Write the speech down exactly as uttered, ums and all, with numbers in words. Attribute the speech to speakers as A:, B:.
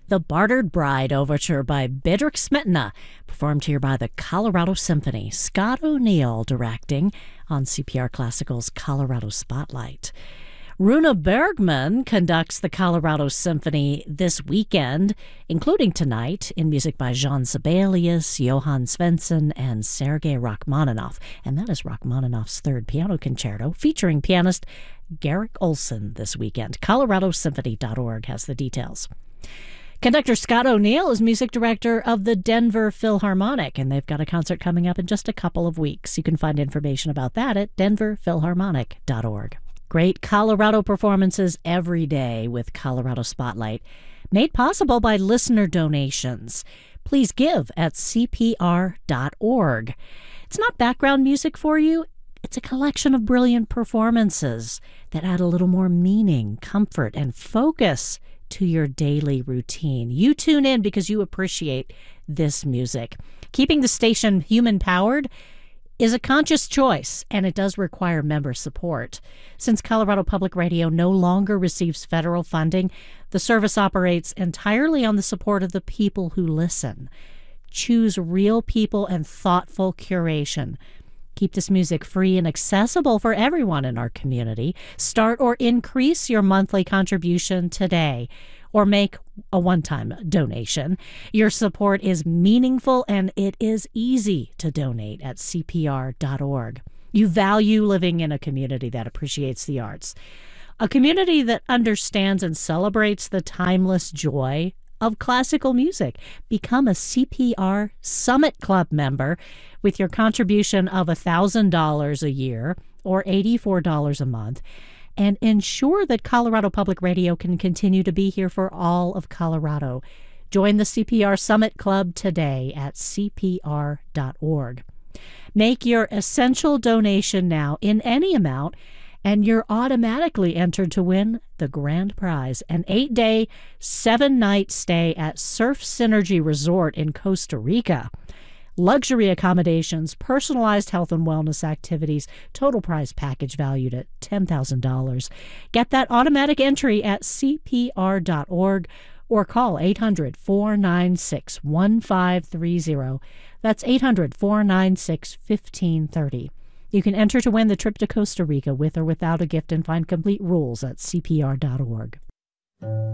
A: The Bartered Bride Overture by Bedřich Smetana, performed here by the Colorado Symphony. Scott O'Neill directing on C P R Classical's Colorado Spotlight. Runa Bergman conducts the Colorado Symphony this weekend, including tonight, in music by Jean Sibelius, Johann Svensson, and Sergei Rachmaninoff. And that is Rachmaninoff's third piano concerto, featuring pianist Garrick Olson this weekend. colorado symphony dot org has the details. Conductor Scott O'Neill is music director of the Denver Philharmonic, and they've got a concert coming up in just a couple of weeks. You can find information about that at denver philharmonic dot org. Great Colorado performances every day with Colorado Spotlight, made possible by listener donations. Please give at c p r dot org. It's not background music for you. It's a collection of brilliant performances that add a little more meaning, comfort, and focus to your daily routine. You tune in because you appreciate this music. Keeping the station human-powered is a conscious choice, and it does require member support. Since Colorado Public Radio no longer receives federal funding, the service operates entirely on the support of the people who listen. Choose real people and thoughtful curation. Keep this music free and accessible for everyone in our community. Start or increase your monthly contribution today, or make a one-time donation. Your support is meaningful, and it is easy to donate at c p r dot org. You value living in a community that appreciates the arts, a community that understands and celebrates the timeless joy of classical music. Become a C P R Summit Club member with your contribution of one thousand dollars a year or eighty-four dollars a month, and ensure that Colorado Public Radio can continue to be here for all of Colorado. Join the C P R Summit Club today at c p r dot org. Make your essential donation now in any amount, and you're automatically entered to win the grand prize, an eight-day, seven-night stay at Surf Synergy Resort in Costa Rica. Luxury accommodations, personalized health and wellness activities, total prize package valued at ten thousand dollars. Get that automatic entry at c p r dot org or call eight hundred, four nine six, one five three zero. That's eight hundred, four nine six, one five three zero. You can enter to win the trip to Costa Rica with or without a gift and find complete rules at c p r dot org.